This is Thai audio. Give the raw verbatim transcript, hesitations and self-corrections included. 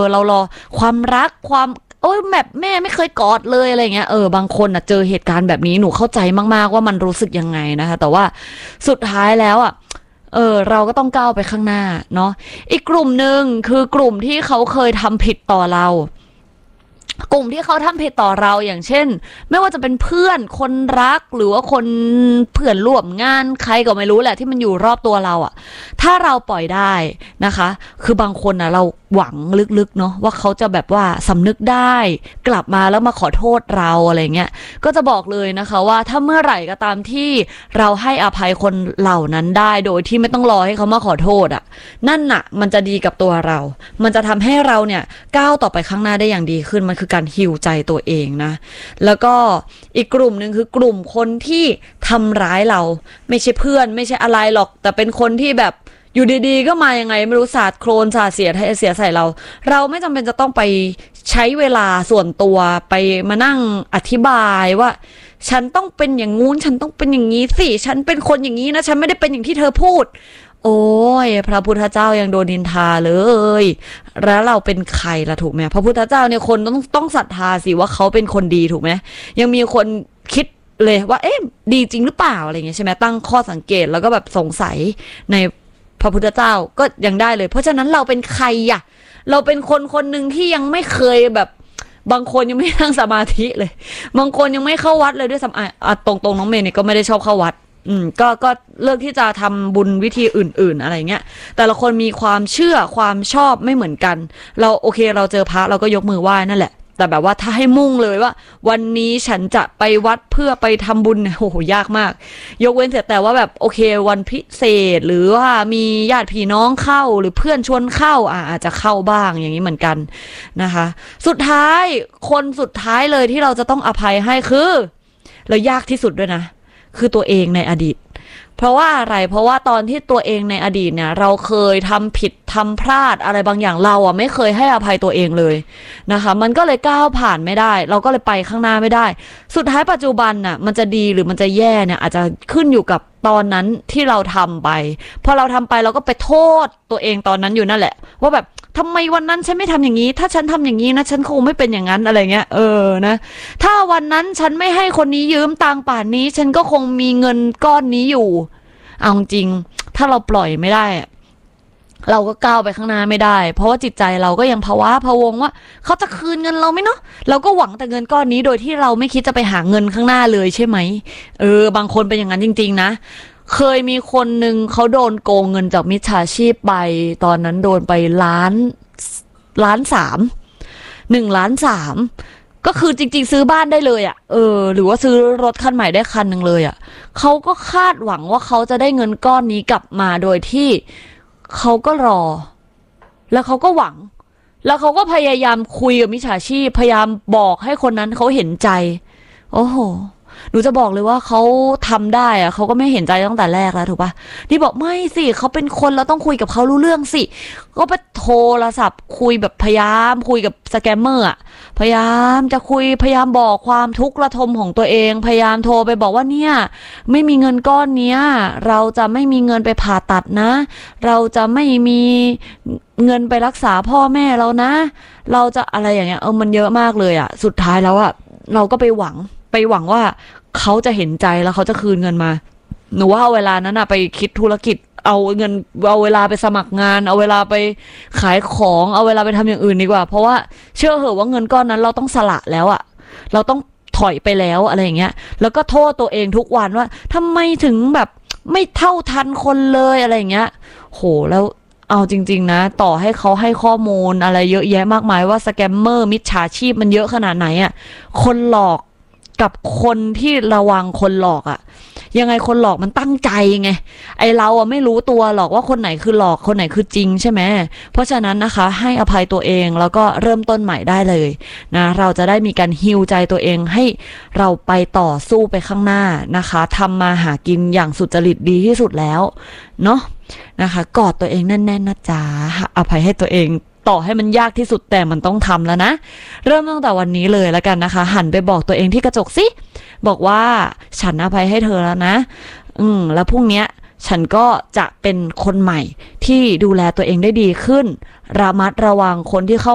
เรารอความรักความโอ้ยแบบแม่ไม่เคยกอดเลยอะไรเงี้ยเออบางคนอ่ะเจอเหตุการณ์แบบนี้หนูเข้าใจมากๆว่ามันรู้สึกยังไงนะคะแต่ว่าสุดท้ายแล้วอ่ะเออเราก็ต้องก้าวไปข้างหน้าเนาะอีกกลุ่มหนึ่งคือกลุ่มที่เขาเคยทำผิดต่อเรากลุ่มที่เขาทำผิดต่อเราอย่างเช่นไม่ว่าจะเป็นเพื่อนคนรักหรือว่าคนเพื่อนร่วมงานใครก็ไม่รู้แหละที่มันอยู่รอบตัวเราอ่ะถ้าเราปล่อยได้นะคะคือบางคนนะเราหวังลึกๆเนาะว่าเขาจะแบบว่าสำนึกได้กลับมาแล้วมาขอโทษเราอะไรเงี้ยก็จะบอกเลยนะคะว่าถ้าเมื่อไหร่ก็ตามที่เราให้อภัยคนเหล่านั้นได้โดยที่ไม่ต้องรอให้เขามาขอโทษอ่ะนั่นน่ะมันจะดีกับตัวเรามันจะทำให้เราเนี่ยก้าวต่อไปข้างหน้าได้อย่างดีขึ้นมันคือการฮีลใจตัวเองนะแล้วก็อีกกลุ่มหนึ่งคือกลุ่มคนที่ทำร้ายเราไม่ใช่เพื่อนไม่ใช่อะไรหรอกแต่เป็นคนที่แบบอยู่ดีๆก็มายังไงไม่รู้สาดโคลนสาดเสียเสียใส่เราเราไม่จำเป็นจะต้องไปใช้เวลาส่วนตัวไปมานั่งอธิบายว่าฉันต้องเป็นอย่างงู้นฉันต้องเป็นอย่างนี้สิฉันเป็นคนอย่างนี้นะฉันไม่ได้เป็นอย่างที่เธอพูดโอ้ยพระพุทธเจ้ายังโดนนินทาเลยแล้วเราเป็นใครล่ะถูกไหมพระพุทธเจ้าเนี่ยคนต้องต้องศรัทธาสิว่าเขาเป็นคนดีถูกไหมยังมีคนคิดเลยว่าเอ๊ะดีจริงหรือเปล่าอะไรเงี้ยใช่ไหมตั้งข้อสังเกตแล้วก็แบบสงสัยในพระพุทธเจ้าก็ยังได้เลยเพราะฉะนั้นเราเป็นใครอะเราเป็นคนคนหนึ่งที่ยังไม่เคยแบบบางคนยังไม่นั่งสมาธิเลยบางคนยังไม่เข้าวัดเลยด้วยซ้ำอ่ะตรงๆน้องเมย์เนี่ยก็ไม่ได้ชอบเข้าวัดอืมก็ก็เลือกที่จะทำบุญวิธีอื่นๆอะไรเงี้ยแต่ละคนมีความเชื่อความชอบไม่เหมือนกันเราโอเคเราเจอพระเราก็ยกมือไหว้นั่นแหละแต่แบบว่าถ้าให้มุ่งเลยว่าวันนี้ฉันจะไปวัดเพื่อไปทำบุญโอ้โหยากมากยกเว้นเสียแต่ว่าแบบโอเควันพิเศษหรือว่ามีญาติพี่น้องเข้าหรือเพื่อนชวนเข้าอ่ะอาจจะเข้าบ้างอย่างนี้เหมือนกันนะคะสุดท้ายคนสุดท้ายเลยที่เราจะต้องอภัยให้คือแล้วยากที่สุดด้วยนะคือตัวเองในอดีตเพราะว่าอะไรเพราะว่าตอนที่ตัวเองในอดีตเนี่ยเราเคยทำผิดทำพลาดอะไรบางอย่างเราอ่ะไม่เคยให้อภัยตัวเองเลยนะคะมันก็เลยก้าวผ่านไม่ได้เราก็เลยไปข้างหน้าไม่ได้สุดท้ายปัจจุบันน่ะมันจะดีหรือมันจะแย่เนี่ยอาจจะขึ้นอยู่กับตอนนั้นที่เราทำไปพอเราทำไปเราก็ไปโทษตัวเองตอนนั้นอยู่นั่นแหละว่าแบบทำไมวันนั้นฉันไม่ทำอย่างนี้ถ้าฉันทำอย่างนี้นะฉันคงไม่เป็นอย่างนั้นอะไรเงี้ยเออนะถ้าวันนั้นฉันไม่ให้คนนี้ยืมตังค์ป่านนี้ฉันก็คงมีเงินก้อนนี้อยู่เอาจริงถ้าเราปล่อยไม่ได้เราก็ก้าวไปข้างหน้าไม่ได้เพราะว่าจิตใจเราก็ยังภาวะพะวงว่าเขาจะคืนเงินเราไหมเนาะเราก็หวังแต่เงินก้อนนี้โดยที่เราไม่คิดจะไปหาเงินข้างหน้าเลยใช่ไหมเออบางคนเป็นอย่างนั้นจริงๆนะเคยมีคนหนึ่งเขาโดนโกงเงินจากมิจฉาชีพไปตอนนั้นโดนไปล้านล้านสามหนึ่งล้านสามก็คือจริงๆซื้อบ้านได้เลยอ่ะเออหรือว่าซื้อรถคันใหม่ได้คันหนึ่งเลยอ่ะเขาก็คาดหวังว่าเขาจะได้เงินก้อนนี้กลับมาโดยที่เขาก็รอแล้วเขาก็หวังแล้วเขาก็พยายามคุยกับมิจฉาชีพพยายามบอกให้คนนั้นเขาเห็นใจโอ้โหหนูจะบอกเลยว่าเขาทำได้อะเขาก็ไม่เห็นใจตั้งแต่แรกแล้วถูกปะนี่บอกไม่สิเขาเป็นคนเราต้องคุยกับเขารู้เรื่องสิก็ไปโทรศัพท์คุยแบบพยายามคุยกับสแกมเมอร์อะพยายามจะคุยพยายามบอกความทุกข์ระทมของตัวเองพยายามโทรไปบอกว่าเนี่ยไม่มีเงินก้อนเนี้ยเราจะไม่มีเงินไปผ่าตัดนะเราจะไม่มีเงินไปรักษาพ่อแม่เรานะเราจะอะไรอย่างเงี้ยเออมันเยอะมากเลยอะสุดท้ายแล้วอะเราก็ไปหวังไปหวังว่าเขาจะเห็นใจแล้วเขาจะคืนเงินมาหนูว่าเอาเวลานั้นอะไปคิดธุรกิจเอาเงินเอาเวลาไปสมัครงานเอาเวลาไปขายของเอาเวลาไปทำอย่างอื่นดีกว่าเพราะว่าเชื่อเหอะว่าเงินก้อนนั้นเราต้องสละแล้วอะเราต้องถอยไปแล้วอะไรอย่างเงี้ยแล้วก็โทษตัวเองทุกวันว่าทำไมถึงแบบไม่เท่าทันคนเลยอะไรอย่างเงี้ยโหแล้วเอาจริงๆนะต่อให้เขาให้ข้อมูลอะไรเยอะแยะมากมายว่าสแกมเมอร์มิจฉาชีพมันเยอะขนาดไหนอะคนหลอกกับคนที่ระวังคนหลอกอะยังไงคนหลอกมันตั้งใจไงไอเราอะไม่รู้ตัวหรอกว่าคนไหนคือหลอกคนไหนคือจริงใช่ไหมเพราะฉะนั้นนะคะให้อภัยตัวเองแล้วก็เริ่มต้นใหม่ได้เลยนะเราจะได้มีการฮีลใจตัวเองให้เราไปต่อสู้ไปข้างหน้านะคะทำมาหากินอย่างสุจริตดีที่สุดแล้วเนาะนะคะกอดตัวเองแน่นๆนะจ๊ะอภัยให้ตัวเองต่อให้มันยากที่สุดแต่มันต้องทำแล้วนะเริ่มตั้งแต่วันนี้เลยแล้วกันนะคะหันไปบอกตัวเองที่กระจกสิบอกว่าฉันอภัยให้เธอแล้วนะอืมแล้วพรุ่งนี้ฉันก็จะเป็นคนใหม่ที่ดูแลตัวเองได้ดีขึ้นระมัดระวังคนที่เข้า